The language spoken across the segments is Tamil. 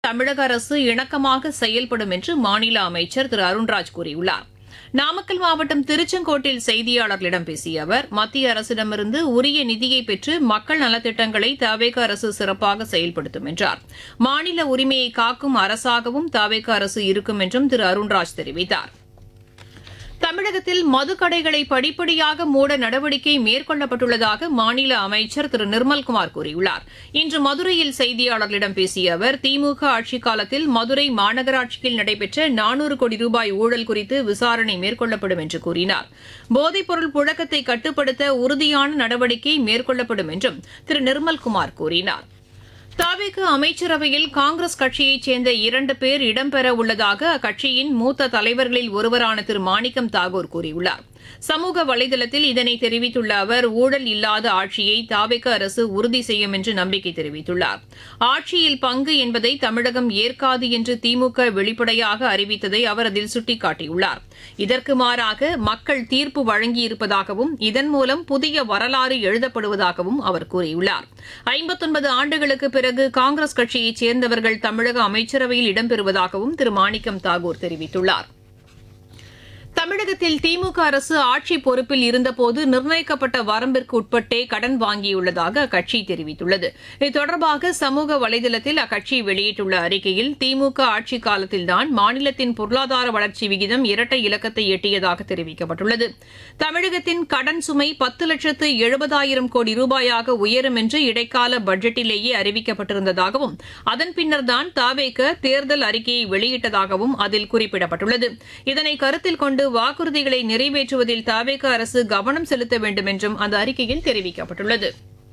தமிழக அரசு இணக்கமாக செயல்படும் என்று மாநில அமைச்சர் திரு அருண்ராஜ் கூறியுள்ளார். நாமக்கல் மாவட்டம் திருச்செங்கோட்டில் செய்தியாளர்களிடம் பேசிய அவர், மத்திய அரசிடமிருந்து உரிய நிதியை பெற்று மக்கள் நலத்திட்டங்களை தவேக அரசு சிறப்பாக செயல்படுத்தும் என்றார். மாநில உரிமையை காக்கும் அரசாகவும் தவேக அரசு இருக்கும் என்றும் திரு அருண்ராஜ் தெரிவித்தார். தமிழகத்தில் மதுக்கடைகளை படிப்படியாக மூட நடவடிக்கை மேற்கொள்ளப்பட்டுள்ளதாக மாநில அமைச்சர் திரு நிர்மல்குமார் கூறியுள்ளார். இன்று மதுரையில் செய்தியாளர்களிடம் பேசிய அவர், திமுக ஆட்சிக் காலத்தில் மதுரை மாநகராட்சியில் நடைபெற்ற 400 கோடி ரூபாய் ஊழல் குறித்து விசாரணை மேற்கொள்ளப்படும் என்று கூறினார். போதைப்பொருள் புழக்கத்தை கட்டுப்படுத்த உறுதியான நடவடிக்கை மேற்கொள்ளப்படும் என்றும் திரு நிர்மல்குமார் கூறினார். தவேக அமைச்சரவையில் காங்கிரஸ் கட்சியைச் சேர்ந்த 2 பேர் இடம்பெற உள்ளதாக அக்கட்சியின் மூத்த தலைவர்களில் ஒருவரான திரு மாணிக்கம் தாகூர் கூறியுள்ளார். சமூக வலைதளத்தில் இதனை தெரிவித்துள்ள அவர், ஊழல் இல்லாத ஆட்சியை தவேக அரசு உறுதி செய்யும் என்று நம்பிக்கை தெரிவித்துள்ளார். ஆட்சியில் பங்கு என்பதை தமிழகம் ஏற்காது என்று திமுக வெளிப்படையாக அறிவித்ததை அவர் அதில் சுட்டிக்காட்டியுள்ளார். இதற்கு மாறாக மக்கள் தீர்ப்பு வழங்கியிருப்பதாகவும் இதன் மூலம் புதிய வரலாறு எழுதப்படுவதாகவும் அவர் கூறியுள்ளார். 59 ஆண்டுகளுக்கு பிறகு காங்கிரஸ் கட்சியைச் சேர்ந்தவர்கள் தமிழக அமைச்சரவையில் இடம்பெறுவதாகவும் திரு மாணிக்கம் தாகூர் தெரிவித்துள்ளார். தமிழகத்தில் திமுக அரசு ஆட்சி பொறுப்பில் இருந்தபோது நிர்ணயிக்கப்பட்ட வரம்பிற்கு உட்பட்டே கடன் வாங்கியுள்ளதாக அக்கட்சி தெரிவித்துள்ளது. இது தொடர்பாக சமூக வலைதளத்தில் அக்கட்சி வெளியிட்டுள்ள அறிக்கையில், திமுக ஆட்சிக் காலத்தில்தான் மாநிலத்தின் பொருளாதார வளர்ச்சி விகிதம் இரட்டை இலக்கத்தை எட்டியதாக தெரிவிக்கப்பட்டுள்ளது. தமிழகத்தின் கடன் சுமை 10,70,000 கோடி ரூபாயாக உயரும் என்று இடைக்கால பட்ஜெட்டிலேயே அறிவிக்கப்பட்டிருந்ததாகவும் அதன் பின்னர்தான் தவேக தேர்தல் அறிக்கையை வெளியிட்டதாகவும் அதில் குறிப்பிடப்பட்டுள்ளது. இதனை கருத்தில் கொண்டு வாக்குறுதிகளை நிறைவேற்றுவதில் தவேக அரசு கவனம் செலுத்த வேண்டும் என்றும் அந்த அறிக்கையில் தெரிவிக்கப்பட்டுள்ளது.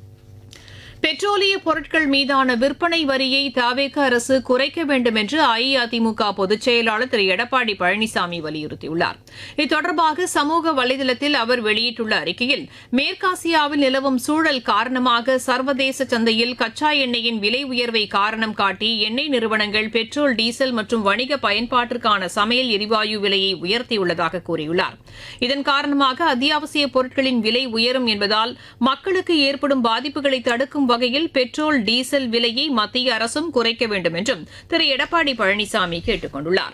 பெட்ரோலிய பொருட்கள் மீதான விற்பனை வரியை தவேக அரசு குறைக்க வேண்டும் என்று அஇஅதிமுக பொதுச் செயலாளர் திரு எடப்பாடி பழனிசாமி வலியுறுத்தியுள்ளார். இது தொடர்பாக சமூக வலைதளத்தில் அவர் வெளியிட்டுள்ள அறிக்கையில், மேற்காசியாவில் நிலவும் சூழல் காரணமாக சர்வதேச சந்தையில் கச்சா எண்ணெயின் விலை உயர்வை காரணம் காட்டி எண்ணெய் நிறுவனங்கள் பெட்ரோல், டீசல் மற்றும் வணிக பயன்பாட்டிற்கான சமையல் எரிவாயு விலையை உயர்த்தியுள்ளதாக கூறியுள்ளார். இதன் காரணமாக அத்தியாவசிய பொருட்களின் விலை உயரும் என்பதால் மக்களுக்கு ஏற்படும் பாதிப்புகளை தடுக்கும் வகையில் பெட்ரோல், டீசல் விலையை மத்திய அரசும் குறைக்க வேண்டும் என்றும் திரு எடப்பாடி பழனிசாமி கேட்டுக் கொண்டுள்ளார்.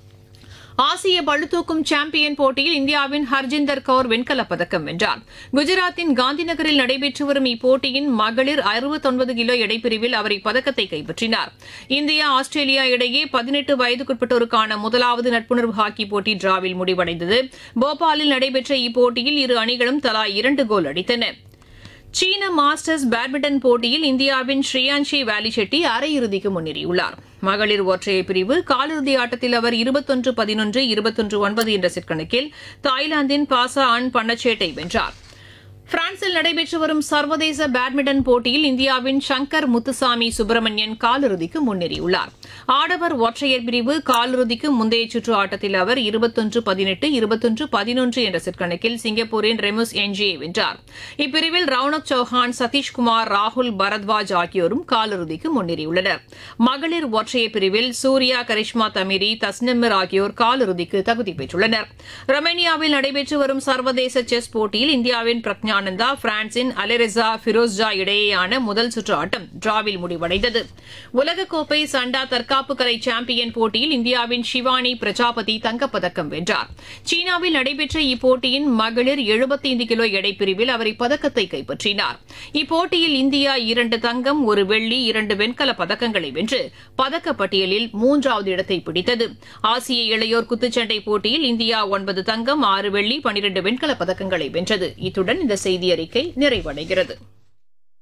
ஆசிய பளுதூக்கும் சாம்பியன் போட்டியில் இந்தியாவின் ஹர்ஜிந்தர் கவுர் வெண்கலப் பதக்கம் வென்றார். குஜராத்தின் காந்திநகரில் நடைபெற்று வரும் இப்போட்டியின் மகளிர் 69 கிலோ எடைப்பிரிவில் அவர் இப்பதக்கத்தை கைப்பற்றினார். இந்தியா, ஆஸ்திரேலியா இடையே 18 வயதுக்குட்பட்டோருக்கான முதலாவது நட்புணர்வு ஹாக்கி போட்டி டிராவில் முடிவடைந்தது. போபாலில் நடைபெற்ற இப்போட்டியில் இரு அணிகளும் தலா 2 கோல் அடித்தன. சீன மாஸ்டர்ஸ் பேட்மிண்டன் போட்டியில் இந்தியாவின் ஸ்ரீயான்ஷி வேலிச்செட்டி அரையிறுதிக்கு முன்னேறியுள்ளார். மகளிர் ஒற்றையர் பிரிவு காலிறுதி ஆட்டத்தில் அவர் 21-11, 21-9 என்ற செட் கணக்கில் தாய்லாந்தின் பாசா அன் பன்னச்சேட்டை வென்றார். பிரான்சில் நடைபெற்று வரும் சர்வதேச பேட்மிண்டன் போட்டியில் இந்தியாவின் சங்கர் முத்துசாமி சுப்பிரமணியன் காலிறுதிக்கு முன்னேறியுள்ளார். ஆடவர் ஒற்றையர் பிரிவு காலிறுதிக்கு முந்தைய சுற்று ஆட்டத்தில் அவர் 21-18, 21-11 என்ற செட் கணக்கில் சிங்கப்பூரின் ரெமுஸ் என்ஜியை வென்றார். இப்பிரிவில் ரவுனக் சௌஹான், சதீஷ்குமார், ராகுல் பரத்வாஜ் ஆகியோரும் காலிறுதிக்கு முன்னேறியுள்ளனர். மகளிர் ஒற்றையர் பிரிவில் சூர்யா, கரிஷ்மா தமிரி, தஸ்னிமிர் ஆகியோர் காலிறுதிக்கு தகுதி பெற்றுள்ளனர். ரொமேனியாவில் நடைபெற்று வரும் சர்வதேச செஸ் போட்டியில் இந்தியாவின் பிரக்ஞானந்தா, பிரான்சின் அலெரெசா ஃபிரோஸ்ஜா இடையேயான முதல் சுற்று ஆட்டம் டிராவில் முடிவடைந்தது. உலகக்கோப்பை சண்டா தற்காப்பு கலை சாம்பியன் போட்டியில் இந்தியாவின் ஷிவானி பிரஜாபதி தங்கப்பதக்கம் வென்றார். சீனாவில் நடைபெற்ற இப்போட்டியின் மகளிர் 75 கிலோ எடைப்பிரிவில் அவர் இப்பதக்கத்தை கைப்பற்றினார். இப்போட்டியில் இந்தியா 2 தங்கம், 1 வெள்ளி, 2 வெண்கல பதக்கங்களை வென்று பதக்கப்பட்டியலில் 3வது இடத்தை பிடித்தது. ஆசிய இளையோர் குத்துச்சண்டை போட்டியில் இந்தியா 9 தங்கம், 6 வெள்ளி, 12 வெண்கல பதக்கங்களை வென்றது. இத்துடன் இந்த செய்தியறிக்கை நிறைவடைகிறது.